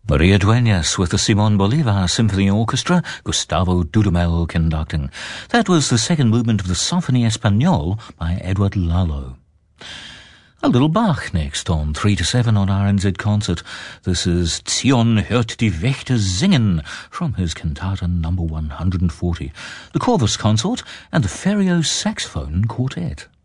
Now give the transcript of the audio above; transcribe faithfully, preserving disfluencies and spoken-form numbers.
Maria Dueñas with the Simón Bolívar Symphony Orchestra, Gustavo Dudamel conducting. That was the second movement of the Symphonie Espagnole by Edward Lalo. A little Bach next on three to seven on R N Z Concert. This is Zion hört die Wächter singen from his cantata number one hundred forty, the Corvus Consort and the Ferio Saxophone Quartet.